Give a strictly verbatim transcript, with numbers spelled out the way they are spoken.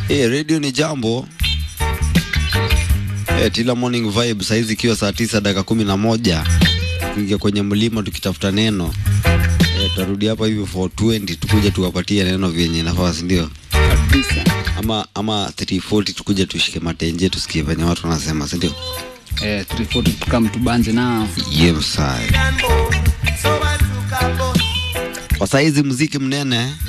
Eh, radio ni jambo. Eh, Tila Morning Vibe saizi ikiwa saa tisa dakika kumi na moja. Tuingia kwenye mlima tukitafuta neno. Eh, tarudi hapa hivi for twenty tukuje tuwapatie neno vyenye nafasi ndio. Kabisa. Ama ama three forty tukuje tushike matenje tusikie venye watu wanasema, si ndio? Eh, three forty tukam tubanje nao. Yes, sai. Kwa saizi muziki mnene